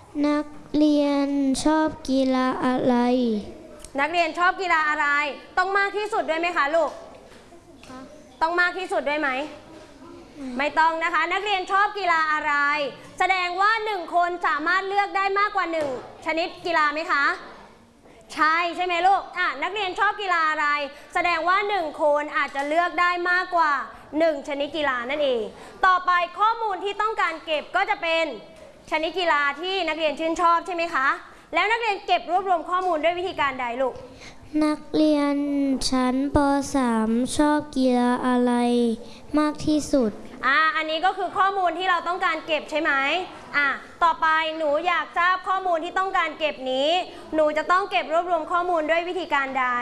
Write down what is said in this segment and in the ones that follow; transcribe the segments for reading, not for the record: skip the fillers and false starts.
นักเรียนชอบกีฬาอะไรนักเรียนชอบกีฬาอะไรต้องมากที่สุดด้วยไหมคะลูกต้องมากที่สุดด้วยไหมไม่ต้องนะคะนักเรียนชอบกีฬาอะไรแสดงว่า1คนสามารถเลือกได้มากกว่า1ชนิดกีฬาไหมคะใช่ไหมลูกนักเรียนชอบกีฬาอะไรแสดงว่า1คนอาจจะเลือกได้มากกว่า1ชนิดกีฬานั่นเองต่อไปข้อมูลที่ต้องการเก็บก็จะเป็นชนิดกีฬาที่นักเรียนชื่นชอบใช่ไหมคะแล้วนักเรียนเก็บรวบรวมข้อมูลด้วยวิธีการใดลูกนักเรียนชั้นป .3 ชอบกีฬาอะไรมากที่สุดอันนี้ก็คือข้อมูลที่เราต้องการเก็บใช่ไหมต่อไปหนูอยากทราบข้อมูลที่ต้องการเก็บนี้หนูจะต้องเก็บรวบรวมข้อมูลด้วยวิธีการใด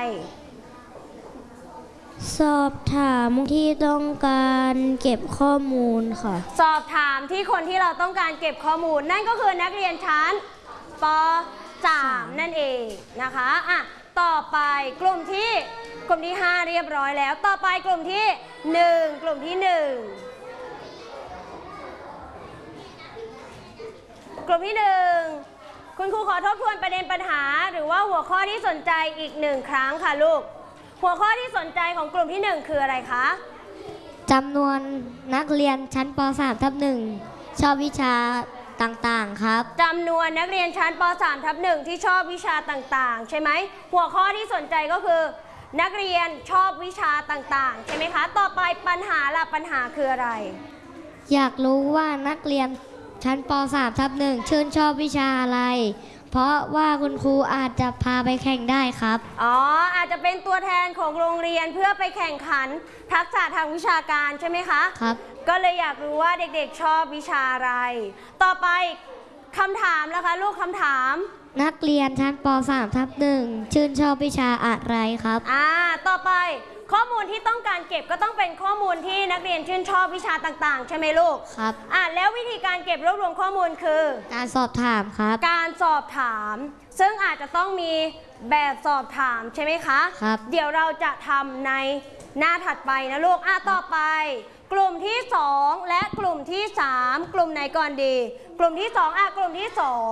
สอบถามที่ต้องการเก็บข้อมูลค่ะสอบถามที่คนที่เราต้องการเก็บข้อมูลนั่นก็คือนักเรียนชั้นป .3 นั่นเองนะคะต่อไปกลุ่มที่5เรียบร้อยแล้วต่อไปกลุ่มที่1กลุ่มที่1กลุ่มที่1คุณครูขอทบทวนประเด็นปัญหาหรือว่าหัวข้อที่สนใจอีก1ครั้งค่ะลูกหัวข้อที่สนใจของกลุ่มที่1คืออะไรคะจำนวนนักเรียนชั้นป .3/1 ชอบวิชาต่างๆครับจำนวนนักเรียนชั้นป .3/1 ที่ชอบวิชาต่างๆใช่ไหมหัวข้อที่สนใจก็คือนักเรียนชอบวิชาต่างๆใช่ไหมคะต่อไปปัญหาล่ะปัญหาคืออะไรอยากรู้ว่านักเรียนชั้นป .3/1 ชื่นชอบวิชาอะไรเพราะว่าคุณครูอาจจะพาไปแข่งได้ครับอาจจะเป็นตัวแทนของโรงเรียนเพื่อไปแข่งขันทักษะทางวิชาการใช่ไหมคะครับก็เลยอยากรู้ว่าเด็กๆชอบวิชาอะไรต่อไปคำถามแล้วคะลูกคำถามนักเรียนชั้นป .3/1 ชื่นชอบวิชาอะไรครับต่อไปข้อมูลที่ต้องการเก็บก็ต้องเป็นข้อมูลที่นักเรียนชื่นชอบวิชาต่างๆใช่ไหมลูกครับแล้ววิธีการเก็บรวบรวมข้อมูลคือการสอบถามครับการสอบถามซึ่งอาจจะต้องมีแบบสอบถามใช่ไหมคะครับเดี๋ยวเราจะทำในหน้าถัดไปนะลูกต่อไปกลุ่มที่2และกลุ่มที่3กลุ่มไหนก่อนดีกลุ่มที่2กลุ่มที่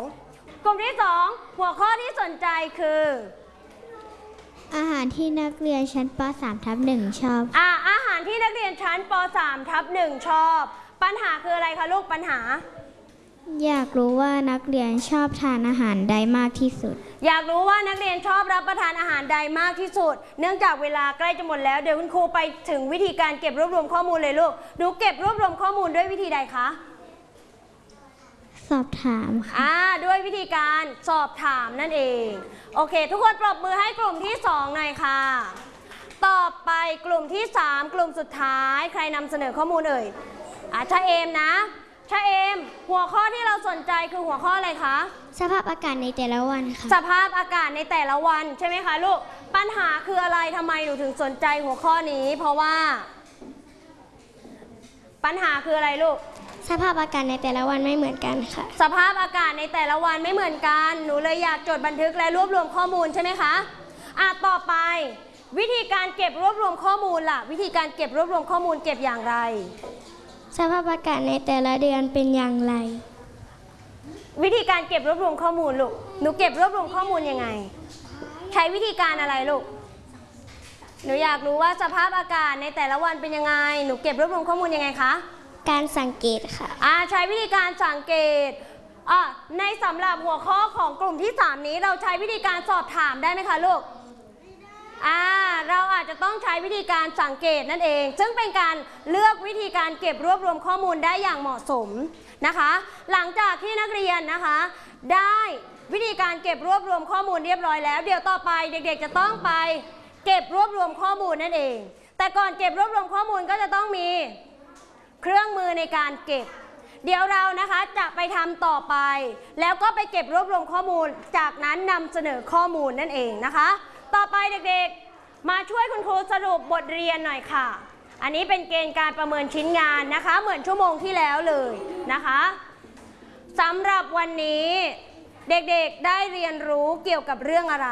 2กลุ่มที่2หัวข้อที่สนใจคืออาหารที่นักเรียนชั้นป .3/1 ชอบอาหารที่นักเรียนชั้นป .3/1 ชอบปัญหาคืออะไรคะลูกปัญหาอยากรู้ว่านักเรียนชอบทานอาหารใดมากที่สุดอยากรู้ว่านักเรียนชอบรับประทานอาหารใดมากที่สุดเนื่องจากเวลาใกล้จะหมดแล้วเดี๋ยวคุณครูไปถึงวิธีการเก็บรวบรวมข้อมูลเลยลูกดูเก็บรวบรวมข้อมูลด้วยวิธีใดคะสอบถามค่ะด้วยวิธีการสอบถามนั่นเองโอเคทุกคนปรบมือให้กลุ่มที่2หน่อยค่ะต่อไปกลุ่มที่3กลุ่มสุดท้ายใครนำเสนอข้อมูลเอ่ยชะเอมนะชะเอมหัวข้อที่เราสนใจคือหัวข้ออะไรคะสภาพอากาศในแต่ละวันค่ะสภาพอากาศในแต่ละวันใช่ไหมคะลูกปัญหาคืออะไรทำไมหนูถึงสนใจหัวข้อนี้เพราะว่าปัญหาคืออะไรลูกสภาพอากาศในแต่ละวันไม่เหมือนกันค่ะสภาพอากาศในแต่ละวันไม่เหมือนกันหนูเลยอยากจดบันทึกและรวบรวมข้อมูลใช่ไหมคะต่อไปวิธีการเก็บรวบรวมข้อมูลล่ะวิธีการเก็บรวบรวมข้อมูลเก็บอย่างไรสภาพอากาศในแต่ละเดือนเป็นอย่างไรวิธีการเก็บรวบรวมข้อมูลลูกหนูเก็บรวบรวมข้อมูลยังไงใช้วิธีการอะไรลูกหนูอยากรู้ว่าสภาพอากาศในแต่ละวันเป็นยังไงหนูเก็บรวบรวมข้อมูลยังไงคะการสังเกตค่ะใช้วิธีการสังเกตในสำหรับหัวข้อของกลุ่มที่3นี้เราใช้วิธีการสอบถามได้ไหมคะลูกเราอาจจะต้องใช้วิธีการสังเกตนั่นเองซึ่งเป็นการเลือกวิธีการเก็บรวบรวมข้อมูลได้อย่างเหมาะสมนะคะหลังจากที่นักเรียนนะคะได้วิธีการเก็บรวบรวมข้อมูลเรียบร้อยแล้วเดี๋ยวต่อไปเด็กๆจะต้องไปเก็บรวบรวมข้อมูลนั่นเองแต่ก่อนเก็บรวบรวมข้อมูลก็จะต้องมีเครื่องมือในการเก็บเดี๋ยวเรานะคะจะไปทำต่อไปแล้วก็ไปเก็บรวบรวมข้อมูลจากนั้นนำเสนอข้อมูลนั่นเองนะคะต่อไปเด็กๆมาช่วยคุณครูสรุปบทเรียนหน่อยค่ะอันนี้เป็นเกณฑ์การประเมินชิ้นงานนะคะเหมือนชั่วโมงที่แล้วเลยนะคะสำหรับวันนี้เด็กๆได้เรียนรู้เกี่ยวกับเรื่องอะไร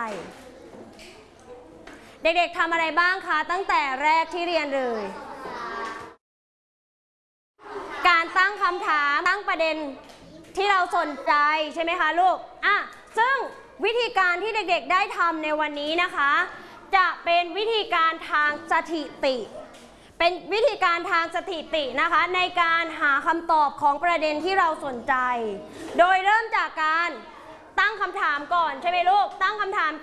เด็กๆทำอะไรบ้างคะตั้งแต่แรกที่เรียนเลยการตั้งคำถามตั้งประเด็นที่เราสนใจใช่ไหมคะลูกซึ่งวิธีการที่เด็กๆได้ทำในวันนี้นะคะจะเป็นวิธีการทางสถิติเป็นวิธีการทางสถิตินะคะในการหาคำตอบของประเด็นที่เราสนใจโดยเริ่มจากการตั้งคำถามก่อนใช่ไหมลูกตั้งคำถาม